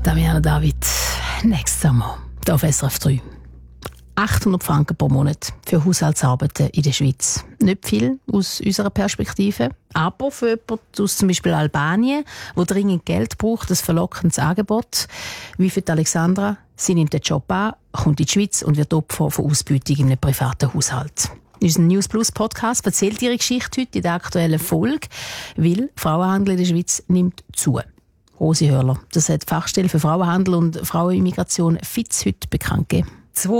Damiana David, nächstes Sommer hier auf SRF 3. 800 Franken pro Monat für Haushaltsarbeiten in der Schweiz. Nicht viel aus unserer Perspektive, aber für jemanden aus zum Beispiel Albanien, der dringend Geld braucht, ein verlockendes Angebot. Wie für Alexandra, sie nimmt den Job an, kommt in die Schweiz und wird Opfer von Ausbeutung in einem privaten Haushalt. Unser News Plus Podcast erzählt ihre Geschichte heute in der aktuellen Folge, weil Frauenhandel in der Schweiz nimmt zu. Rosi Hörler, das hat die Fachstelle für Frauenhandel und Frauenimmigration FIZ heute bekannt gegeben.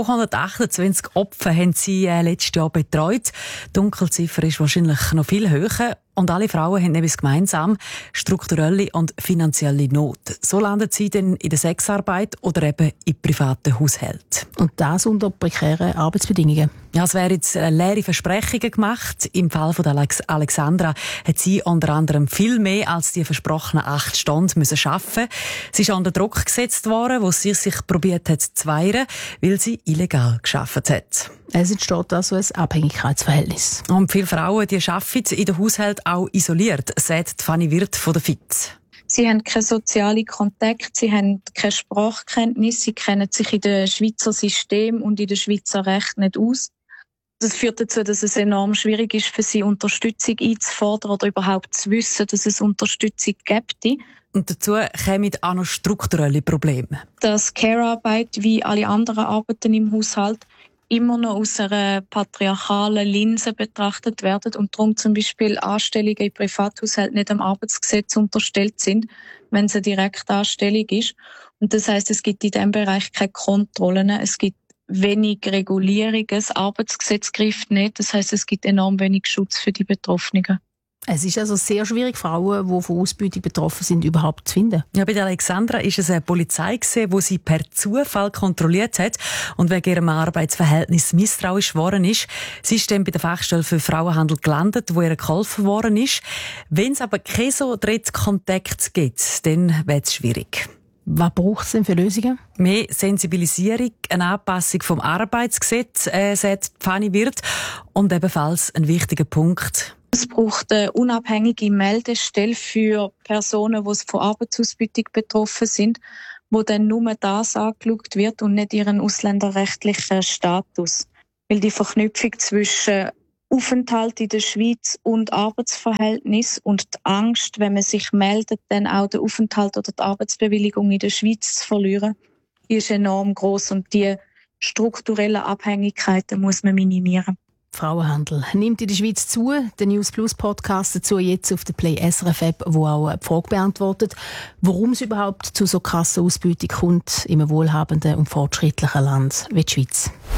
228 Opfer haben sie letztes Jahr betreut. Die Dunkelziffer ist wahrscheinlich noch viel höher. Und alle Frauen haben etwas gemeinsam: strukturelle und finanzielle Not. So landen sie dann in der Sexarbeit oder eben in privaten Haushalten. Und das unter prekären Arbeitsbedingungen. Ja, es werden jetzt leere Versprechungen gemacht. Im Fall von Alexandra hat sie unter anderem viel mehr als die versprochenen 8 Stunden müssen arbeiten. Sie ist unter Druck gesetzt worden, wo sie sich probiert hat zu wehren, weil sie illegal gearbeitet hat. Es entsteht also ein Abhängigkeitsverhältnis. Und viele Frauen, die arbeiten in den Haushalten auch isoliert, sagt Fanny Wirth von der FIZ. Sie haben keine sozialen Kontakte, sie haben keine Sprachkenntnis, sie kennen sich in dem Schweizer System und in dem Schweizer Recht nicht aus. Das führt dazu, dass es enorm schwierig ist, für sie Unterstützung einzufordern oder überhaupt zu wissen, dass es Unterstützung gibt. Und dazu kommen auch noch strukturelle Probleme. Dass Care-Arbeit wie alle anderen Arbeiten im Haushalt immer noch aus einer patriarchalen Linse betrachtet werden und darum zum Beispiel Anstellungen in Privathaushalten nicht dem Arbeitsgesetz unterstellt sind, wenn es eine Direktanstellung ist. Und das heisst, es gibt in diesem Bereich keine Kontrollen, es gibt wenig Regulierung, das Arbeitsgesetz greift nicht, das heisst, es gibt enorm wenig Schutz für die Betroffenen. Es ist also sehr schwierig, Frauen, die von Ausbeutung betroffen sind, überhaupt zu finden. Ja, bei der Alexandra ist es eine Polizei gewesen, die sie per Zufall kontrolliert hat und wegen ihrem Arbeitsverhältnis misstrauisch geworden ist. Sie ist dann bei der Fachstelle für Frauenhandel gelandet, wo ihr geholfen worden ist. Wenn es aber keine so Drittkontakt gibt, dann wird es schwierig. Was braucht es denn für Lösungen? Mehr Sensibilisierung, eine Anpassung vom Arbeitsgesetz, sagt Fanny Wirth. Und ebenfalls ein wichtiger Punkt: es braucht eine unabhängige Meldestelle für Personen, die von Arbeitsausbeutung betroffen sind, wo dann nur das angeschaut wird und nicht ihren ausländerrechtlichen Status. Weil die Verknüpfung zwischen Aufenthalt in der Schweiz und Arbeitsverhältnis und die Angst, wenn man sich meldet, dann auch den Aufenthalt oder die Arbeitsbewilligung in der Schweiz zu verlieren, die ist enorm gross und die strukturellen Abhängigkeiten muss man minimieren. Frauenhandel nimmt in der Schweiz zu. Der News Plus Podcast dazu jetzt auf der Play SRF App, wo auch die Frage beantwortet, warum es überhaupt zu so krasser Ausbeutung kommt in einem wohlhabenden und fortschrittlichen Land wie die Schweiz.